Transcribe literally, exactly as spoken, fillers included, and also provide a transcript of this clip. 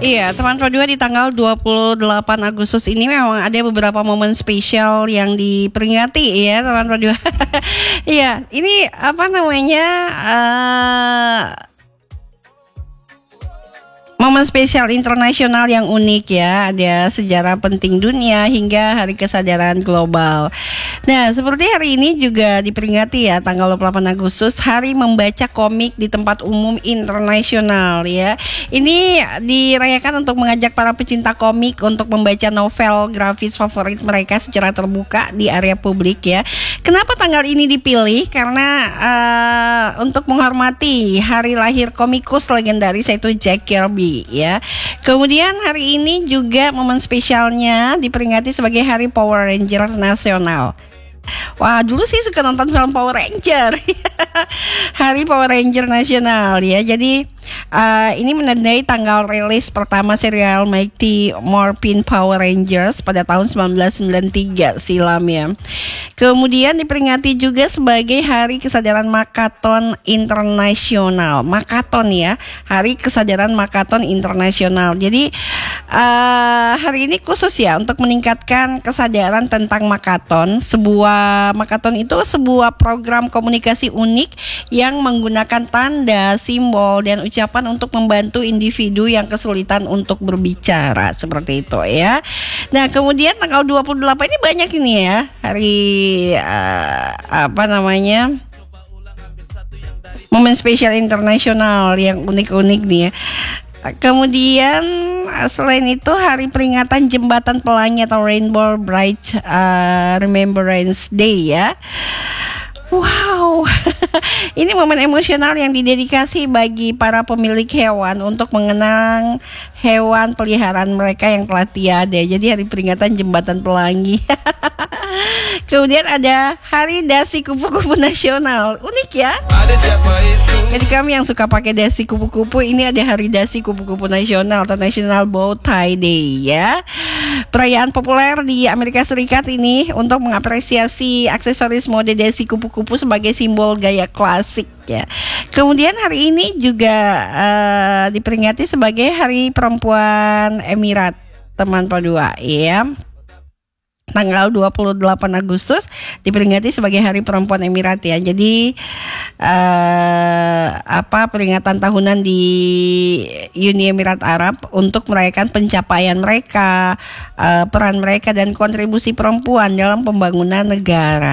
Iya, teman Pro dua di tanggal dua puluh delapan Agustus ini memang ada beberapa momen spesial yang diperingati ya, teman Pro dua. Iya, ini apa namanya? Uh, Momen spesial internasional yang unik ya, ada sejarah penting dunia hingga hari kesadaran global. Nah, seperti hari ini juga diperingati ya, tanggal dua puluh delapan Agustus, Hari Membaca Komik di Tempat Umum Internasional ya. Ini dirayakan untuk mengajak para pecinta komik untuk membaca novel grafis favorit mereka secara terbuka di area publik ya. Kenapa tanggal ini dipilih? Karena uh, untuk menghormati hari lahir komikus legendaris yaitu Jack Kirby ya. Kemudian hari ini juga momen spesialnya diperingati sebagai Hari Power Rangers Nasional. Wah, dulu sih suka nonton film Power Ranger. Hari Power Ranger Nasional ya. Jadi uh, ini menandai tanggal rilis pertama serial Mighty Morphin Power Rangers pada tahun sembilan belas sembilan puluh tiga silam ya. Kemudian diperingati juga sebagai Hari Kesadaran Makaton Internasional. Makaton ya, Hari Kesadaran Makaton Internasional. Jadi uh, hari ini khusus ya untuk meningkatkan kesadaran tentang makaton. Sebuah makaton itu sebuah program komunikasi unik yang menggunakan tanda, simbol, dan ucapan untuk membantu individu yang kesulitan untuk berbicara, seperti itu ya. Nah, kemudian tanggal dua puluh delapan ini banyak ini ya, hari uh, apa namanya? Momen spesial internasional yang unik-unik nih ya. Kemudian selain itu hari peringatan Jembatan Pelangi atau Rainbow Bridge uh, Remembrance Day ya. Wow, ini momen emosional yang didedikasi bagi para pemilik hewan untuk mengenang hewan peliharaan mereka yang telah tiada. Jadi hari peringatan Jembatan Pelangi. Kemudian ada Hari Dasi Kupu-Kupu Nasional. Unik ya. Jadi kami yang suka pakai dasi kupu-kupu, ini ada Hari Dasi Kupu-Kupu Nasional atau National Bow Tie Day ya. Perayaan populer di Amerika Serikat ini untuk mengapresiasi aksesoris mode dasi kupu-kupu sebagai simbol gaya klasik ya. Kemudian hari ini juga uh, diperingati sebagai Hari Perempuan Emirat, teman Pro dua ya. Tanggal dua puluh delapan Agustus diperingati sebagai Hari Perempuan Emirat ya. Jadi uh, apa peringatan tahunan di Uni Emirat Arab untuk merayakan pencapaian mereka, uh, peran mereka dan kontribusi perempuan dalam pembangunan negara.